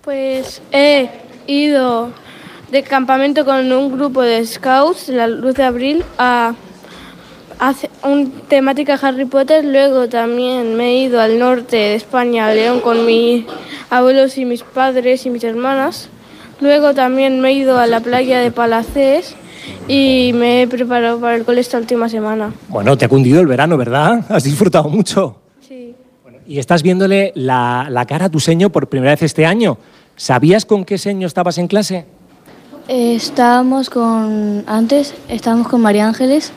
Pues he ido de campamento con un grupo de scouts, la Luz de Abril, a hacer una temática Harry Potter. Luego también me he ido al norte de España, a León, con mis abuelos y mis padres y mis hermanas. Luego también me he ido a la playa de Palacés y me he preparado para el cole esta última semana. Bueno, te ha cundido el verano, ¿verdad? Has disfrutado mucho. Sí. Bueno, y estás viéndole la cara a tu seño por primera vez este año. ¿Sabías con qué seño estabas en clase? Estábamos con María Ángeles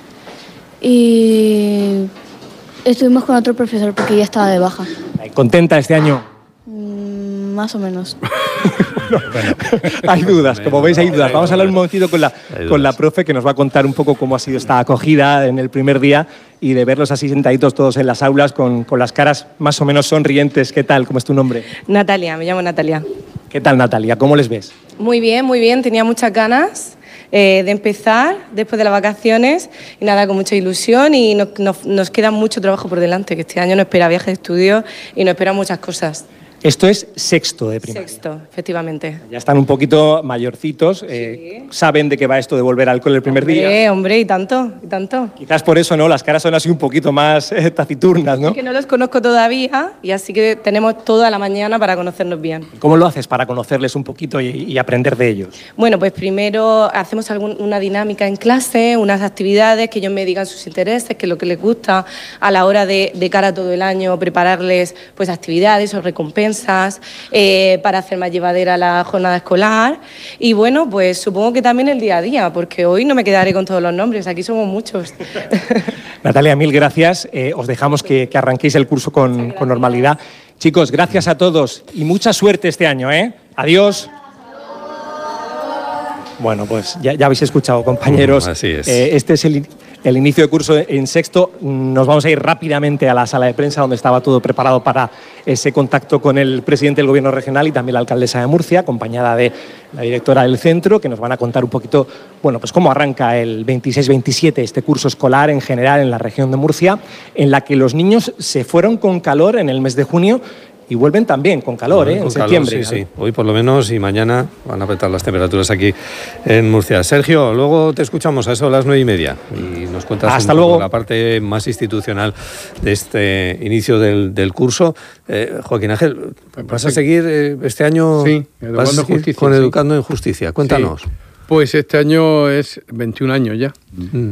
y estuvimos con otro profesor porque ya estaba de baja. ¿Contenta este año? Más o menos. Bueno, hay dudas, como veis hay dudas. Vamos a hablar un momentito con la profe, que nos va a contar un poco cómo ha sido esta acogida en el primer día y de verlos así sentaditos todos en las aulas con las caras más o menos sonrientes. ¿Qué tal? ¿Cómo es tu nombre? Natalia, me llamo Natalia. ¿Qué tal, Natalia? ¿Cómo les ves? Muy bien. Tenía muchas ganas de empezar después de las vacaciones y nada, con mucha ilusión, y nos queda mucho trabajo por delante, que este año nos espera viaje de estudio y nos esperan muchas cosas. Esto es sexto de primaria. Sexto, efectivamente. Ya están un poquito mayorcitos, Sí. saben de qué va esto de volver al cole el primer día. Hombre, y tanto. Quizás por eso, ¿no? Las caras son así un poquito más taciturnas, ¿no? Es que no los conozco todavía y así que tenemos toda la mañana para conocernos bien. ¿Cómo lo haces para conocerles un poquito y aprender de ellos? Bueno, pues primero hacemos una dinámica en clase, unas actividades, que ellos me digan sus intereses, qué es lo que les gusta, a la hora de cara a todo el año prepararles pues actividades o recompensas para hacer más llevadera la jornada escolar. Y bueno, pues supongo que también el día a día, porque hoy no me quedaré con todos los nombres, aquí somos muchos. Natalia, mil gracias. Os dejamos que arranquéis el curso con normalidad. Chicos, gracias a todos y mucha suerte este año, ¿eh? Adiós. Bueno, pues ya habéis escuchado, compañeros. Así es. Este es el inicio de curso en sexto. Nos vamos a ir rápidamente a la sala de prensa, donde estaba todo preparado para ese contacto con el presidente del Gobierno regional y también la alcaldesa de Murcia, acompañada de la directora del centro, que nos van a contar un poquito, bueno, pues cómo arranca el 26-27 este curso escolar en general en la región de Murcia, en la que los niños se fueron con calor en el mes de junio y vuelven también con calor, en septiembre. Sí. Hoy por lo menos y mañana van a apretar las temperaturas aquí en Murcia. Sergio, luego te escuchamos a eso a las 9:30 y nos cuentas Hasta un poco luego. la parte más institucional de este inicio del curso. Joaquín Ángel, ¿vas a seguir este año? Sí, ¿Vas a seguir con Educando en Justicia? Cuéntanos. Sí. Pues este año es 21 años ya.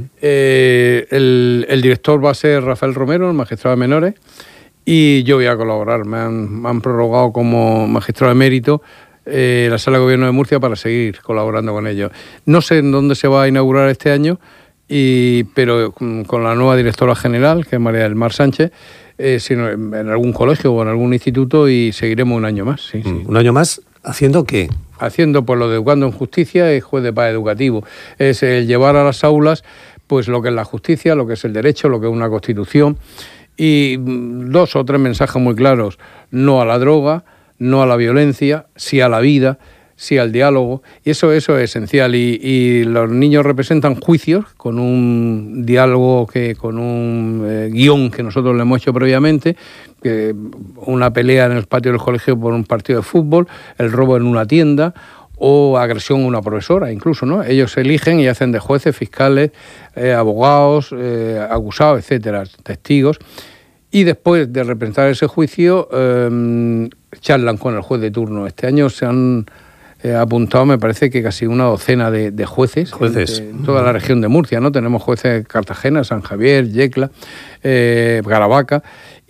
El director va a ser Rafael Romero, el magistrado de menores, y yo voy a colaborar. Me han prorrogado como magistrado de mérito la Sala de Gobierno de Murcia para seguir colaborando con ellos. No sé en dónde se va a inaugurar este año, pero con la nueva directora general, que es María del Mar Sánchez, sino en algún colegio o en algún instituto, y seguiremos un año más. Sí. ¿Un año más? ¿Haciendo qué? Haciendo pues lo de Educando en Justicia, es juez de paz educativo. Es el llevar a las aulas pues lo que es la justicia, lo que es el derecho, lo que es una constitución, y 2 o 3 mensajes muy claros: no a la droga, no a la violencia, sí a la vida, sí al diálogo. Y eso es esencial. Y los niños representan juicios con un diálogo, con un guión que nosotros le hemos hecho previamente, que una pelea en el patio del colegio por un partido de fútbol, el robo en una tienda o agresión a una profesora incluso, ¿no? Ellos eligen y hacen de jueces, fiscales, abogados, acusados, etcétera, testigos. Y después de representar ese juicio, charlan con el juez de turno. Este año se han apuntado, me parece que casi una docena de jueces. En toda la región de Murcia, ¿no? Tenemos jueces en Cartagena, San Javier, Yecla, Caravaca,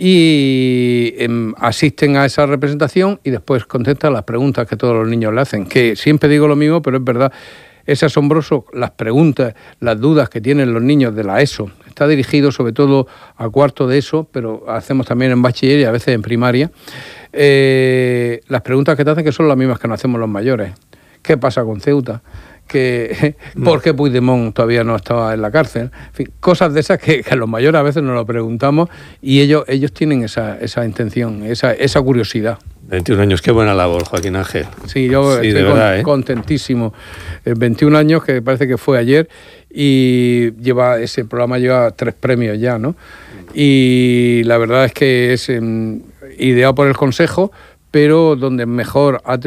y asisten a esa representación y después contestan las preguntas que todos los niños le hacen. Que siempre digo lo mismo, pero es verdad. Es asombroso las preguntas, las dudas que tienen los niños de la ESO. Está dirigido sobre todo a cuarto de ESO, pero hacemos también en bachiller y a veces en primaria. Las preguntas que te hacen, que son las mismas que nos hacemos los mayores. ¿Qué pasa con Ceuta? ¿Por qué Puigdemont todavía no estaba en la cárcel? En fin, cosas de esas que los mayores a veces nos lo preguntamos, y ellos tienen esa intención, esa curiosidad. 21 años, qué buena labor, Joaquín Ángel. Sí, yo estoy contentísimo. 21 años, que parece que fue ayer, y ese programa lleva 3 premios ya, ¿no? Y la verdad es que es ideado por el Consejo, pero donde mejor ha